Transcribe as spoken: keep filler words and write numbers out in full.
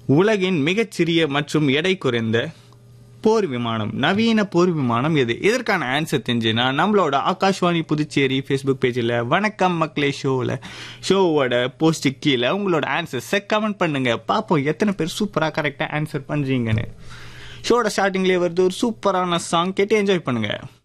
உலகின் மிகச்சிறிய மற்றும் எடை குறைந்த போர் விமானம், நவீன போர் விமானம் எது? இதற்கான ஆன்சர் தெரிஞ்சுன்னா நம்மளோட ஆகாஷ்வாணி புதுச்சேரி ஃபேஸ்புக் பேஜில் வணக்கம் மக்களே ஷோவில் ஷோவோட போஸ்ட்டு கீழே உங்களோட ஆன்சர்ஸை கமெண்ட் பண்ணுங்க. பார்ப்போம் எத்தனை பேர் சூப்பராக கரெக்டாக ஆன்சர் பண்ணுறீங்கன்னு. ஷோட ஸ்டார்டிங்லேயே வருது ஒரு சூப்பரான சாங், கேட்டு என்ஜாய் பண்ணுங்க.